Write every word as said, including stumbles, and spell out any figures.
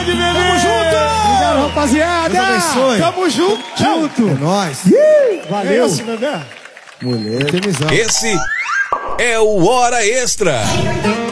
Tamo junto! Obrigado, rapaziada! Tamo junto! Junto! É nóis! Valeu! É esse, bebê? Mulher. Esse é o Hora Extra.